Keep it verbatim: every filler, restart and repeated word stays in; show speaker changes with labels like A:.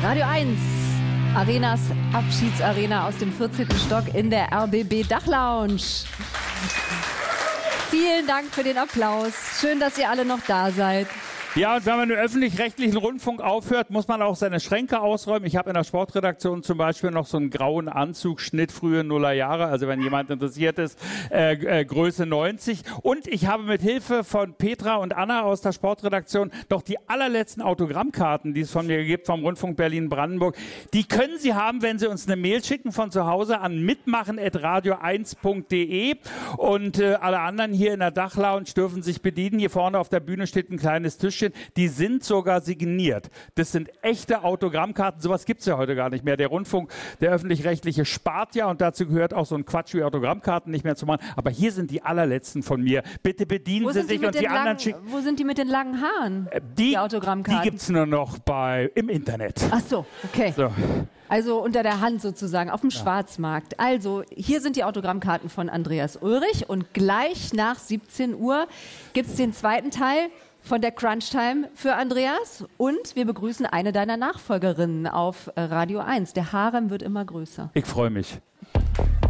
A: Radio eins, Arenas Abschiedsarena aus dem vierzehnten Stock in der R B B Dachlounge. Vielen Dank für den Applaus. Schön, dass ihr alle noch da seid.
B: Ja, und wenn man im öffentlich-rechtlichen Rundfunk aufhört, muss man auch seine Schränke ausräumen. Ich habe in der Sportredaktion zum Beispiel noch so einen grauen Anzug, Schnitt frühe Nullerjahre, also wenn jemand interessiert ist, äh, äh, Größe neunzig. Und ich habe mit Hilfe von Petra und Anna aus der Sportredaktion noch die allerletzten Autogrammkarten, die es von mir gibt, vom Rundfunk Berlin-Brandenburg. Die können Sie haben, wenn Sie uns eine Mail schicken von zu Hause an mitmachen at radio eins punkt de. Und äh, alle anderen hier in der Dachlounge dürfen sich bedienen. Hier vorne auf der Bühne steht ein kleines Tischchen. Die sind sogar signiert. Das sind echte Autogrammkarten. Sowas gibt es ja heute gar nicht mehr. Der Rundfunk, der öffentlich-rechtliche, spart ja und dazu gehört auch so ein Quatsch wie Autogrammkarten nicht mehr zu machen. Aber hier sind die allerletzten von mir. Bitte bedienen
A: wo
B: Sie sich und die
A: langen,
B: anderen schicken.
A: Wo sind die mit den langen Haaren?
B: Die,
A: die Autogrammkarten?
B: Die gibt es nur noch bei, im Internet.
A: Ach so, okay.
B: So.
A: Also unter der Hand sozusagen, auf dem ja. Schwarzmarkt. Also hier sind die Autogrammkarten von Andreas Ulrich und gleich nach siebzehn Uhr gibt es den zweiten Teil von der Crunch Time für Andreas und wir begrüßen eine deiner Nachfolgerinnen auf Radio eins. Der Harem wird immer größer.
B: Ich freue mich.